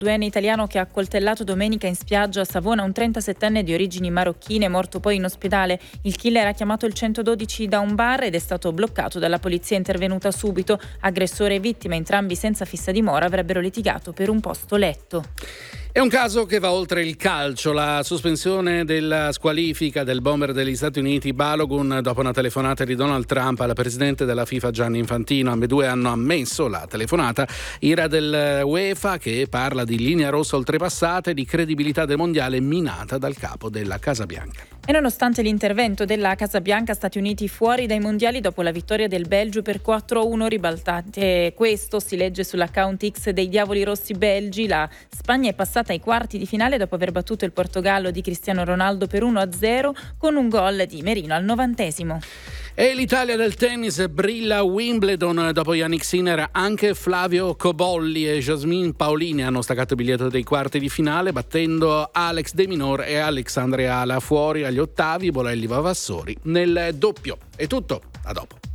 Duenne italiano che ha accoltellato domenica in spiaggia a Savona un 37enne di origini marocchine, morto poi in ospedale. Il killer ha chiamato il 112 da un bar ed è stato bloccato dalla polizia intervenuta subito. Aggressore e vittima, entrambi senza fissa dimora, avrebbero litigato per un posto letto. È un caso che va oltre il calcio, la sospensione della squalifica del bomber degli Stati Uniti Balogun dopo una telefonata di Donald Trump al presidente della FIFA Gianni Infantino. Ambedue hanno ammesso la telefonata, ira del UEFA che parla di linea rossa oltrepassata e di credibilità del mondiale minata dal capo della Casa Bianca. E nonostante l'intervento della Casa Bianca, Stati Uniti fuori dai mondiali dopo la vittoria del Belgio per 4-1 ribaltate. Questo si legge sull'account X dei Diavoli Rossi belgi. La Spagna è passata ai quarti di finale dopo aver battuto il Portogallo di Cristiano Ronaldo per 1-0 con un gol di Merino al 90°. E l'Italia del tennis brilla a Wimbledon. Dopo Yannick Sinner anche Flavio Cobolli e Jasmine Paolini hanno staccato il biglietto dei quarti di finale battendo Alex De Minaur e Alexandre Ala. Fuori agli ottavi Bolelli Vavassori nel doppio. È tutto, a dopo.